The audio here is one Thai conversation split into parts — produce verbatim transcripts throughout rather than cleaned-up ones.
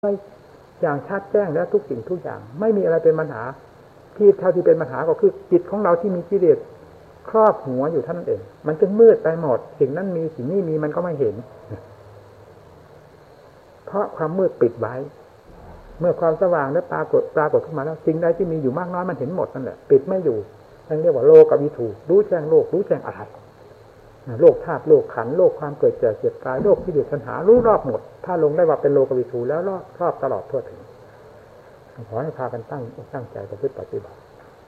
อย่างชัดแจ้งแล้วทุกสิ่งทุกอย่างไม่มีอะไรเป็นปัญหาที่เท่าที่เป็นปัญหาก็คือจิตของเราที่มีกิเลสครอบหัวอยู่เท่านั้นเองมันจึงมืดไปหมดสิ่งนั้นมีสิ่งนี้มีมันก็ไม่เห็นเพราะความมืดปิดไว้เมื่อความสว่างได้ปรากฏปรากฏขึ้นมาแล้วสิ่งใดที่มีอยู่มากน้อยมันเห็นหมดนั่นแหละปิดไม่อยู่นั่นเรียกว่าโลกวิถูรู้แจ้งโลกรู้แจ้งอะไรโลกธาตุโลกขันธ์โลกความเกิดแก่เจ็บตายโลกกิเลสตัณหารู้รอบหมดถ้าลงได้ว่าเป็นโลกวิถูแล้วรอบรอบตลอดทั่วถึงขอให้พากันตั้งตั้งใจประพฤติปฏิบัติ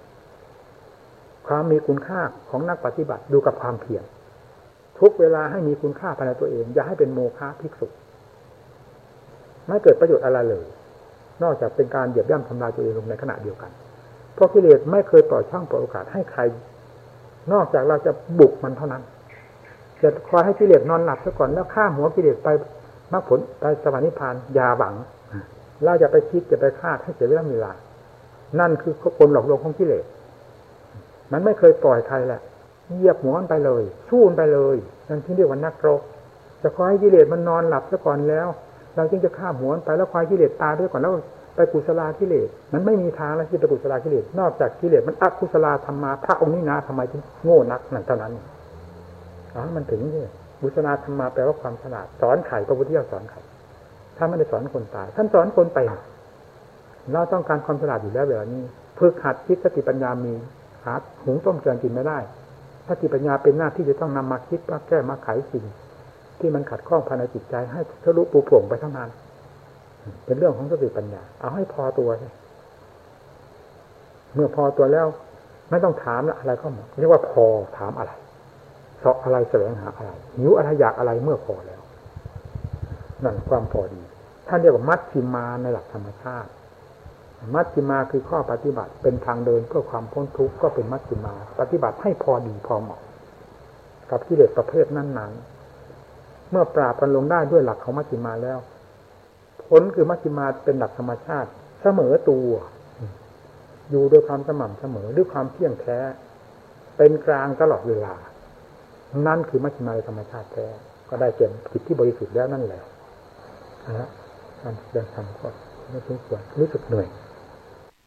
ความมีคุณค่าของนักปฏิบัติดูกับความเพียรทุกเวลาให้มีคุณค่าภายในตัวเองอย่าให้เป็นโมฆะภิกษุไม่เกิดประโยชน์อะไรเลยนอกจากเป็นการเหยียบย่ำทำลายตัวเองลงในขณะเดียวกันเพราะกิเลสไม่เคยปล่อยช่องปล่อยโอกาสให้ใครนอกจากเราจะบุกมันเท่านั้นจะคอยให้กิเลสนอนหลับซะก่อนแล้วข้ามหัวกิเลสไปมรรคผลไปสวรรค์นิพพานอย่าหวังเราจะไปคิดจะไปคาดให้เสียเวลาเวลานั่นคือคนหลอกลวงของกิเลสมันไม่เคยปล่อยใครแหละเหยียบหัวมันไปเลยสู้มันไปเลยนั่นที่เรียกว่านักรบจะคอยให้กิเลสมันนอนหลับซะก่อนแล้วเราจึงจะข้ามหัวมันไปแล้วคอยกิเลสตายด้วยก่อนแล้วไปกุศลากิเลสมันไม่มีทางแล้วที่จะกุศลากิเลสนอกจากกิเลสมันอกุศลาธรรมาพระองค์นี้นะทำไมถึงโง่นักนั่นเท่านั้นอ๋อมันถึงนี่กุศลาธรรมาแปลว่าความฉลาดสอนไข่พระพุทธเจ้าสอนไข่ถ้าไม่ได้สอนคนตายท่านสอนคนไปเราต้องการความฉลาดอยู่แล้วเวลานี้ฝึกหัดคิดสติปัญญามีหาหุงต้มเกลือกินไม่ได้สติปัญญาเป็นหน้าที่จะต้องนำมาคิดมาแก้มาไขสิ่งที่มันขัดข้องภายในจิตใจให้ทะลุปูโปร่งไปทั้งนั้นเป็นเรื่องของสติปัญญาเอาให้พอตัวใช่เมื่อพอตัวแล้วไม่ต้องถามอะไรก็หมดเรียกว่าพอถามอะไรเสาะอะไรแสวงหาอะไรหิวอะไรอยากอะไรเมื่อพอแล้วนั่นความพอดีท่านเรียกว่ามัชฌิมาในหลักธรรมชาติมัชฌิมาคือข้อปฏิบัติเป็นทางเดินเพื่อความพ้นทุกข์ก็เป็นมัชฌิมาปฏิบัติให้พอดีพอเหมาะกับกิเลสประเภทนั้นๆเมื่อปราบกันลงได้ด้วยหลักของมัชฌิมาแล้วผลคือมัชฌิมาเป็นหลักธรรมชาติเสมอตัวอยู่โดยความสม่ำเสมอด้วยความเที่ยงแท้เป็นกลางตลอดเวลานั่นคือมัชฌิมาธรรมชาติแท้ก็ได้เก็บจิตที่บริสุทธิ์แล้วนั่นแหละนะการเดินทางก็ไม่ถึงส่วนรู้สึกเหนื่อย